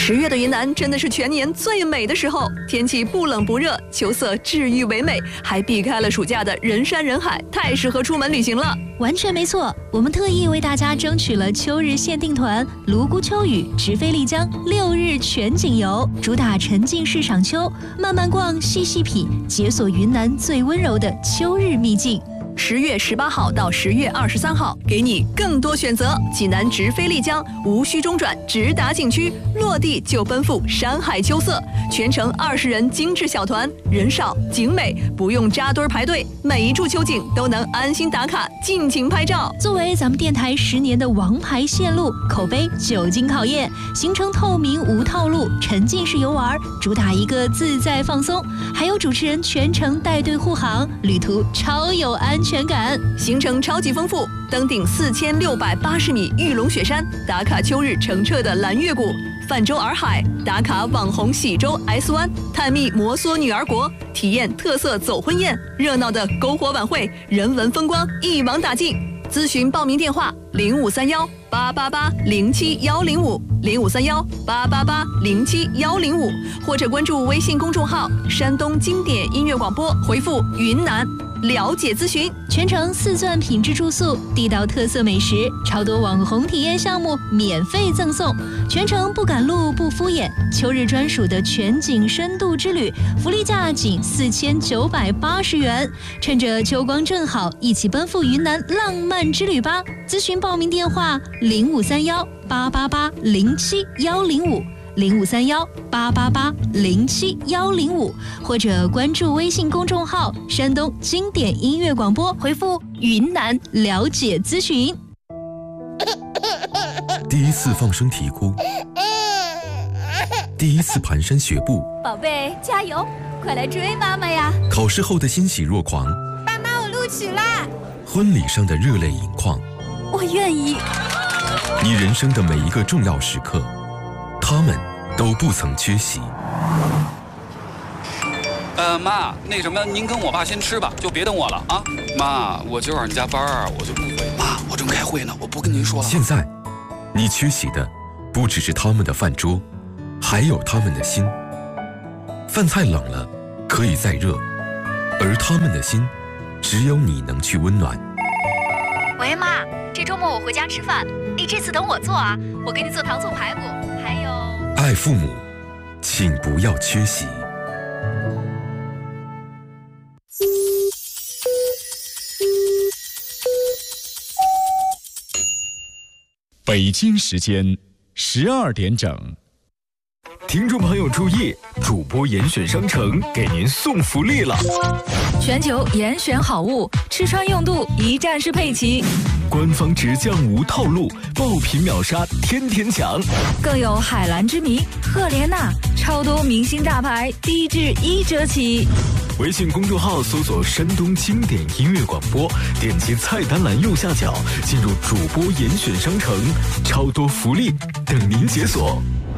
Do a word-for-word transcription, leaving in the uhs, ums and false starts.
十月的云南真的是全年最美的时候，天气不冷不热，秋色治愈唯美，还避开了暑假的人山人海，太适合出门旅行了。 完全没错，我们特意为大家争取了秋日限定团泸沽秋雨直飞丽江六日全景游，主打沉浸式赏秋，慢慢逛，细细品，解锁云南最温柔的秋日秘境。 十月十八号到十月二十三号，给你更多选择。济南直飞丽江，无需中转，直达景区，落地就奔赴山海秋色。全程二十人精致小团，人少景美，不用扎堆排队，每一处秋景都能安心打卡，尽情拍照。 作为咱们电台十年的王牌线路，口碑久经考验，行程透明无套路，沉浸式游玩，主打一个自在放松，还有主持人全程带队护航，旅途超有安全感。 行程超级丰富，登顶四千六百八十米玉龙雪山，打卡秋日澄澈的蓝月谷，泛舟洱海，打卡网红喜洲 S 湾，探秘摩梭女儿国，体验特色走婚宴，热闹的篝火晚会，人文风光一网打尽。咨询报名电话零五三幺八八八零七幺零五零五三幺八八八零七幺零五，或者关注微信公众号山东经典音乐广播，回复云南了解咨询。 全程四钻品质住宿，地道特色美食，超多网红体验项目免费赠送，全程不赶路不敷衍，秋日专属的全景深度之旅，福利价仅四千九百八十元。趁着秋光正好，一起奔赴云南浪漫之旅吧！咨询报名电话零五三幺八八八零七幺零五。零五三幺八八八零七幺零五，或者关注微信公众号山东经典音乐广播，回复云南了解咨询。 第一次放声啼哭，第一次蹒跚学步， 宝贝加油，快来追妈妈呀！ 考试后的欣喜若狂， 爸妈我录取啦！ 婚礼上的热泪盈眶， 我愿意。 你人生的每一个重要时刻，他们都不曾缺席。 呃，妈，那什么，您跟我爸先吃吧，就别等我了啊。妈，我今晚上加班儿，我就不回。妈，我正开会呢，我不跟您说了。 现在，你缺席的不只是他们的饭桌，还有他们的心。饭菜冷了，可以再热，而他们的心，只有你能去温暖。 喂，妈，这周末我回家吃饭，你这次等我做啊，我给你做糖醋排骨。还有， 爱父母，请不要缺席。 北京时间十二点整。 听众朋友注意，主播严选商城给您送福利了！ 全球严选好物，吃穿用度一站式配齐。 官方直降无套路，爆品秒杀，天天抢。 更有海蓝之谜、赫莲娜，超多明星大牌，低至一折起。 微信公众号搜索山东经典音乐广播，点击菜单栏右下角，进入主播严选商城，超多福利等您解锁。